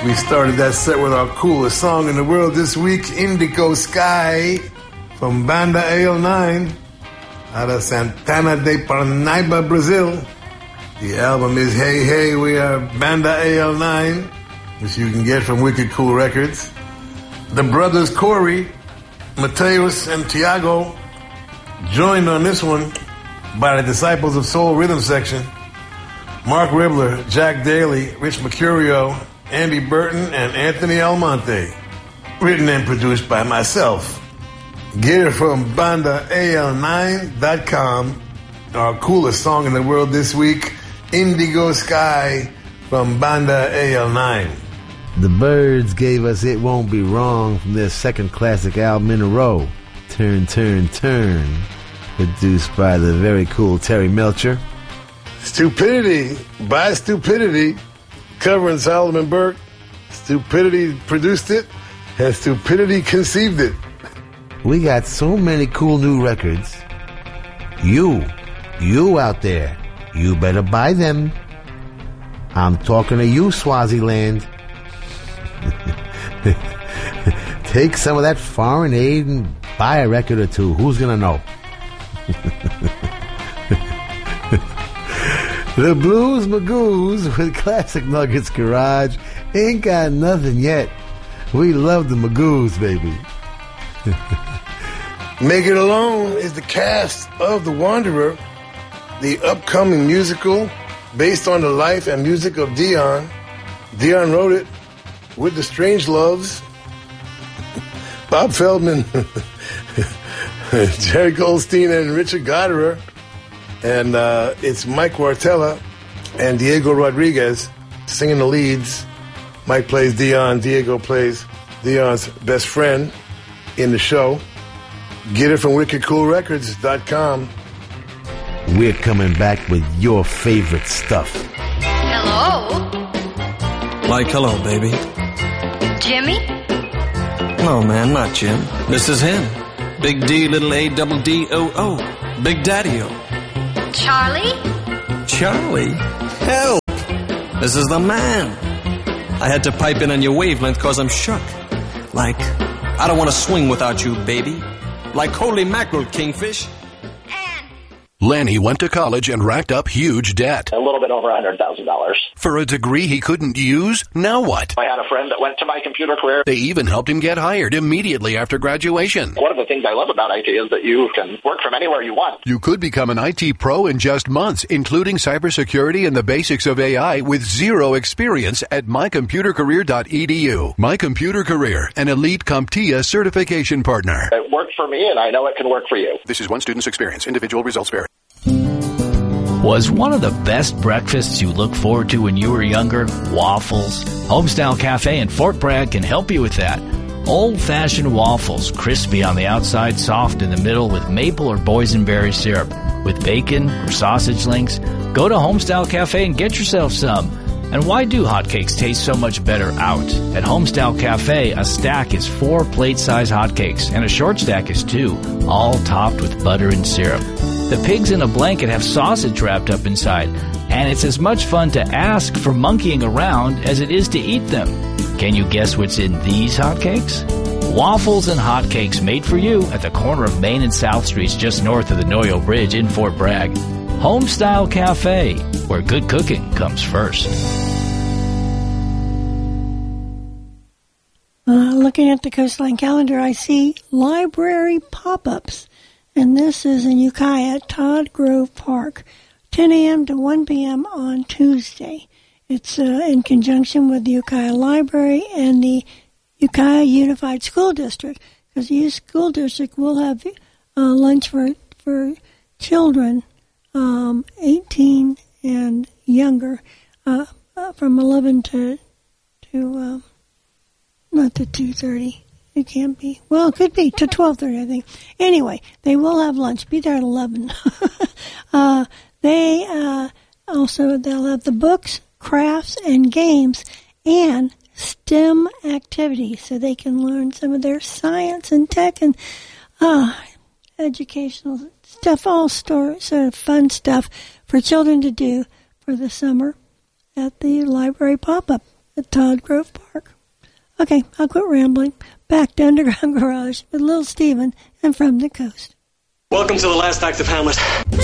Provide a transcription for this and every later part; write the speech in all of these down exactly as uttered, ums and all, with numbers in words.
We started that set with our coolest song in the world this week, Indigo Sky, from Banda A L nine, out of Santana de Parnaíba, Brazil. The album is Hey Hey, We Are Banda A L nine, which you can get from Wicked Cool Records. The brothers Corey, Mateus, and Tiago joined on this one by the Disciples of Soul Rhythm Section, Mark Ribler, Jack Daly, Rich Mercurio, Andy Burton, and Anthony Almonte. Written and produced by myself. Get it from banda A L nine dot com. Our coolest song in the world this week, Indigo Sky from Banda A L nine. The Byrds gave us It Won't Be Wrong from their second classic album in a row, Turn, Turn, Turn, produced by the very cool Terry Melcher. Stupidity by Stupidity, covering Solomon Burke. Stupidity produced it, and Stupidity conceived it. We got so many cool new records. You, you out there, you better buy them. I'm talking to you, Swaziland. Take some of that foreign aid and buy a record or two. Who's gonna know? The Blues Magoos with Classic Nuggets Garage ain't got nothing yet. We love the Magoos, baby. Make It Alone is the cast of The Wanderer, the upcoming musical based on the life and music of Dion. Dion wrote it with the Strangeloves, Bob Feldman, Jerry Goldstein, and Richard Goddard. And uh, it's Mike Wartella and Diego Rodriguez singing the leads. Mike plays Dion, Diego plays Dion's best friend in the show. Get it from wicked cool records dot com. We're coming back with your favorite stuff. Hello? Like hello, baby. Jimmy? No, man, not Jim. This is him. Big D, little A, double D, O, O. Big Daddy-O. Charlie? Charlie? Help! This is the man. I had to pipe in on your wavelength cause I'm shook. Like, I don't want to swing without you, baby. Like holy mackerel, Kingfish. Lanny went to college and racked up huge debt. A little bit over one hundred thousand dollars. For a degree he couldn't use? Now what? I had a friend that went to My Computer Career. They even helped him get hired immediately after graduation. One of the things I love about I T is that you can work from anywhere you want. You could become an I T pro in just months, including cybersecurity and the basics of A I with zero experience at my computer career dot e d u. My Computer Career, an elite CompTIA certification partner. It worked for me, and I know it can work for you. This is one student's experience. Individual results vary. Was one of the best breakfasts you looked forward to when you were younger waffles? Homestyle Cafe in Fort Bragg can help you with that. Old-fashioned waffles, crispy on the outside, soft in the middle with maple or boysenberry syrup. With bacon or sausage links, go to Homestyle Cafe and get yourself some. And why do hotcakes taste so much better out? At Homestyle Cafe, a stack is four plate-size hotcakes, and a short stack is two, all topped with butter and syrup. The pigs in a blanket have sausage wrapped up inside, and it's as much fun to ask for monkeying around as it is to eat them. Can you guess what's in these hotcakes? Waffles and hotcakes made for you at the corner of Main and South Streets just north of the Noyo Bridge in Fort Bragg. Homestyle Cafe, where good cooking comes first. Uh, looking at the Coastline calendar, I see library pop-ups. And this is in Ukiah at Todd Grove Park, ten a.m. to one p.m. on Tuesday. It's uh, in conjunction with the Ukiah Library and the Ukiah Unified School District, because the school district will have uh, lunch for for children um, eighteen and younger uh, uh, from eleven to to uh, not to two thirty. It can't be. Well, it could be to twelve thirty, I think. Anyway, they will have lunch. Be there at eleven. uh, they uh, also, they'll have the books, crafts, and games, and STEM activities, so they can learn some of their science and tech and uh, educational stuff, all store, sort of fun stuff for children to do for the summer at the library pop-up. at Todd Grove Park. Okay, I'll quit rambling. Back to Underground Garage with Little Steven and From the Coast. Welcome to the last act of Hamlet.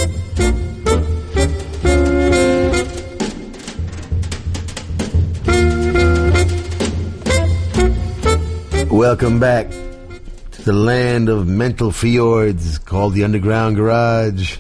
Welcome back to the land of mental fjords called the Underground Garage.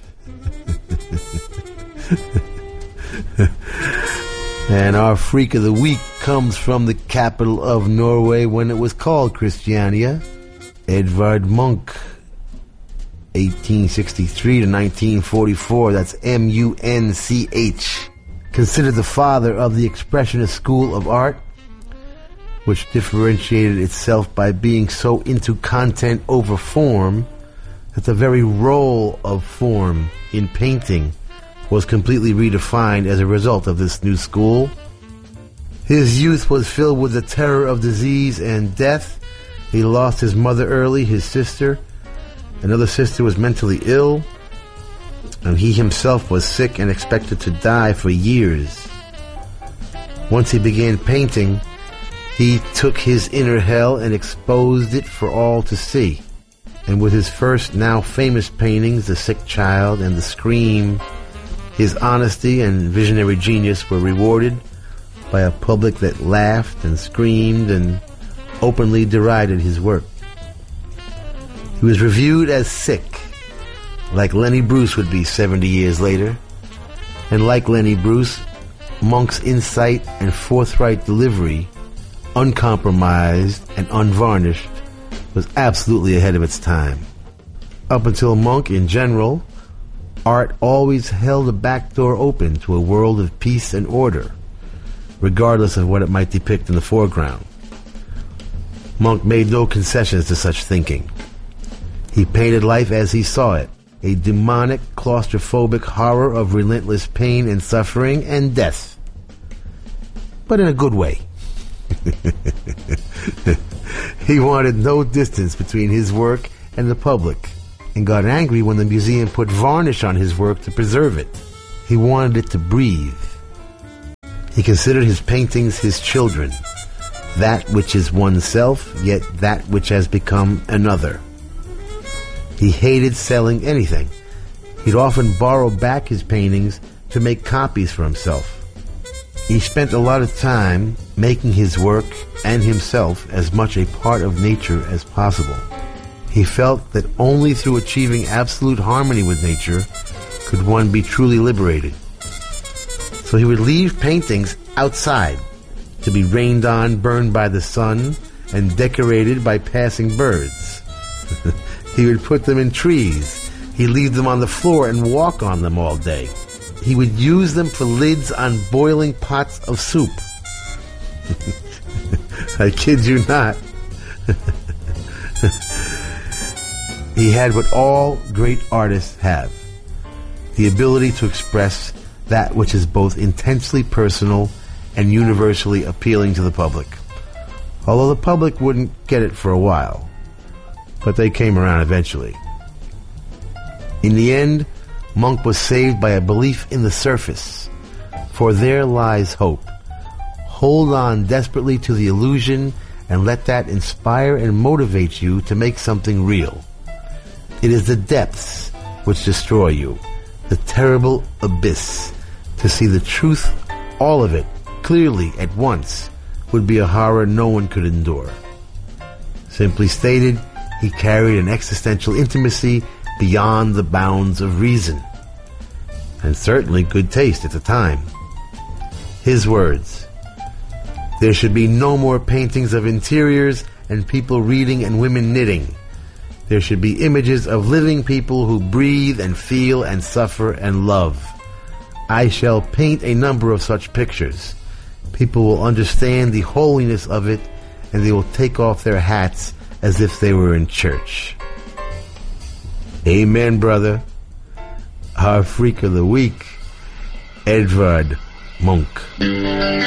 And our freak of the week comes from the capital of Norway when it was called Christiania, Edvard Munch, eighteen sixty-three to nineteen forty-four. That's M U N C H. Considered the father of the Expressionist school of art, which differentiated itself by being so into content over form that the very role of form in painting was completely redefined as a result of this new school. His youth was filled with the terror of disease and death. He lost his mother early, his sister. Another sister was mentally ill, and he himself was sick and expected to die for years. Once he began painting, he took his inner hell and exposed it for all to see. And with his first now famous paintings, The Sick Child and The Scream, his honesty and visionary genius were rewarded by a public that laughed and screamed and openly derided his work. He was reviewed as sick, like Lenny Bruce would be seventy years later. And like Lenny Bruce, Munch's insight and forthright delivery, uncompromised and unvarnished, was absolutely ahead of its time. Up until Munch in general, art always held a back door open to a world of peace and order, regardless of what it might depict in the foreground. Munch made no concessions to such thinking. He painted life as he saw it, a demonic, claustrophobic horror of relentless pain and suffering and death. But in a good way. He wanted no distance between his work and the public, and got angry when the museum put varnish on his work to preserve it. He wanted it to breathe. He considered his paintings his children, that which is oneself, yet that which has become another. He hated selling anything. He'd often borrow back his paintings to make copies for himself. He spent a lot of time making his work and himself as much a part of nature as possible. He felt that only through achieving absolute harmony with nature could one be truly liberated. So he would leave paintings outside to be rained on, burned by the sun, and decorated by passing birds. He would put them in trees. He'd leave them on the floor and walk on them all day. He would use them for lids on boiling pots of soup. I kid you not. He had what all great artists have, the ability to express that which is both intensely personal and universally appealing to the public. Although the public wouldn't get it for a while, but they came around eventually. In the end, Munch was saved by a belief in the surface, for there lies hope. Hold on desperately to the illusion and let that inspire and motivate you to make something real. It is the depths which destroy you, the terrible abyss. To see the truth, all of it, clearly at once, would be a horror no one could endure. Simply stated, he carried an existential intimacy beyond the bounds of reason, and certainly good taste at the time. His words: "There should be no more paintings of interiors and people reading and women knitting. There should be images of living people who breathe and feel and suffer and love. I shall paint a number of such pictures. People will understand the holiness of it, and they will take off their hats as if they were in church." Amen, brother. Our freak of the week, Edvard Munch.